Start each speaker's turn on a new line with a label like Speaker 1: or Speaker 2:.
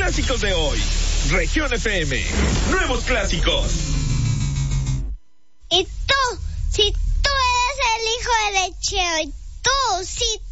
Speaker 1: clásicos de hoy. Región FM, nuevos clásicos.
Speaker 2: Y tú, si tú eres el hijo del lechero, y tú, si